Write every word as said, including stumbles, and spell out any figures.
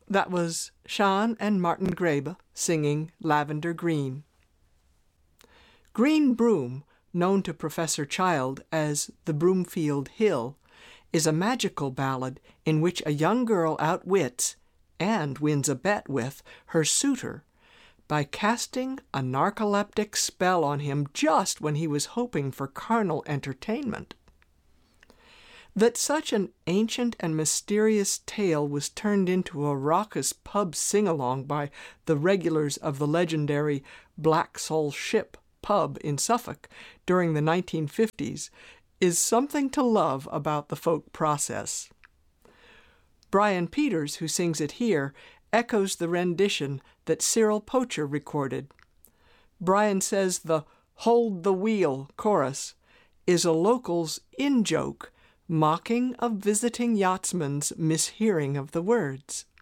That was Sean and Martin Graebe singing Lavender Green. Green Broom, known to Professor Child as The Broomfield Hill, is a magical ballad in which a young girl outwits, and wins a bet with, her suitor by casting a narcoleptic spell on him just when he was hoping for carnal entertainment. That such an ancient and mysterious tale was turned into a raucous pub sing-along by the regulars of the legendary Black Soul Ship pub in Suffolk during the nineteen fifties is something to love about the folk process. Brian Peters, who sings it here, echoes the rendition that Cyril Poacher recorded. Brian says the "Hold the Wheel" chorus is a local's in-joke, mocking a visiting yachtsman's mishearing of the words.